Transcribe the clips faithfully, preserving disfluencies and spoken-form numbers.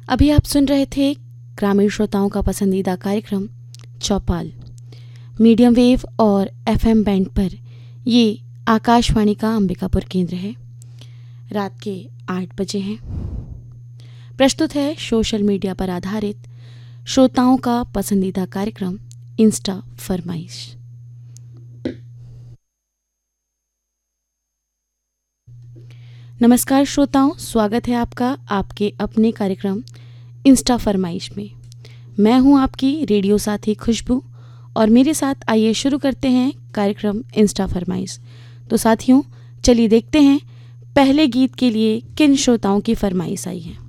अभी आप सुन रहे थे ग्रामीण श्रोताओं का पसंदीदा कार्यक्रम चौपाल, मीडियम वेव और एफएम बैंड पर। ये आकाशवाणी का अंबिकापुर केंद्र है। रात के आठ बजे हैं। प्रस्तुत है सोशल मीडिया पर आधारित श्रोताओं का पसंदीदा कार्यक्रम इंस्टा फरमाइश। नमस्कार श्रोताओं, स्वागत है आपका आपके अपने कार्यक्रम इंस्टा फरमाइश में। मैं हूं आपकी रेडियो साथी खुशबू और मेरे साथ आइए शुरू करते हैं कार्यक्रम इंस्टा फरमाइश। तो साथियों, चलिए देखते हैं पहले गीत के लिए किन श्रोताओं की फरमाइश आई है।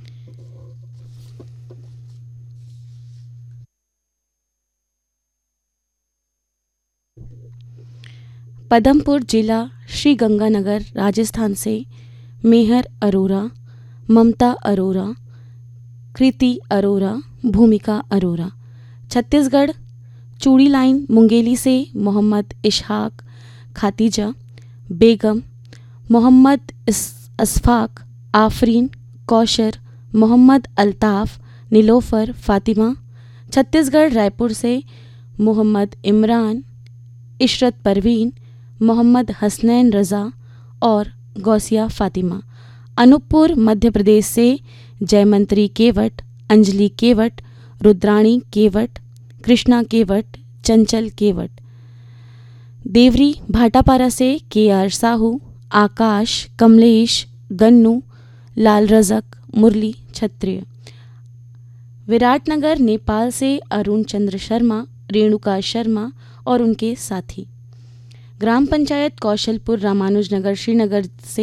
पदमपुर जिला श्री गंगानगर राजस्थान से मेहर अरोरा, ममता अरोरा, कृति अरोरा, भूमिका अरोरा। छत्तीसगढ़ चूड़ी लाइन मुंगेली से मोहम्मद इशहाक, खातीजा बेगम, मोहम्मद असफाक, आफरीन, कौशर, मोहम्मद अल्ताफ़, नीलोफर, फातिमा। छत्तीसगढ़ रायपुर से मोहम्मद इमरान, इशरत परवीन, मोहम्मद हसनैन रज़ा और गौसिया फातिमा। अनूपपुर मध्य प्रदेश से जयमंत्री केवट, अंजलि केवट, रुद्राणी केवट, कृष्णा केवट, चंचल केवट। देवरी भाटापारा से के आर साहू, आकाश, कमलेश, गन्नू, लाल रजक, मुरली क्षत्रिय। विराटनगर नेपाल से अरुण चंद्र शर्मा, रेणुका शर्मा और उनके साथी। ग्राम पंचायत कौशलपुर रामानुजनगर श्रीनगर से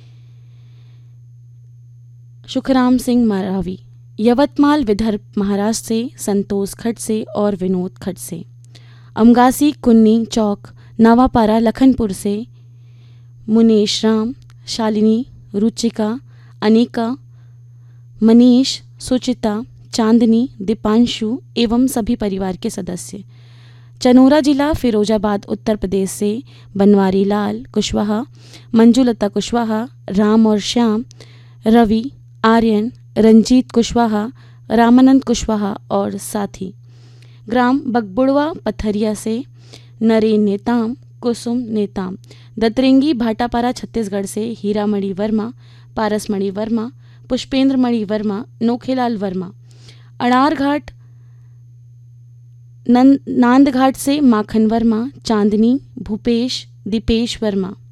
सुखराम सिंह मरावी। यवतमाल विदर्भ महाराष्ट्र से संतोष खड़से और विनोद खड़से। अमगासी कुन्नी चौक नवापारा लखनपुर से मुनेश राम, शालिनी, रुचिका, अनिका, मनीष, सुचिता, चांदनी, दीपांशु एवं सभी परिवार के सदस्य। चनोरा जिला फिरोजाबाद उत्तर प्रदेश से बनवारी लाल कुशवाहा, मंजुलता कुशवाहा, राम और श्याम, रवि, आर्यन, रंजीत कुशवाहा, रामानंद कुशवाहा और साथी। ग्राम बगबुड़वा पथरिया से नरेन नेताम, कुसुम नेताम। दतरेंगी भाटापारा छत्तीसगढ़ से हीरामणि वर्मा, पारसमणि वर्मा, पुष्पेंद्रमणि वर्मा, नोखेलाल वर्मा। अनारघाट नांदघाट से माखन वर्मा, चांदनी, भूपेश, दीपेश वर्मा।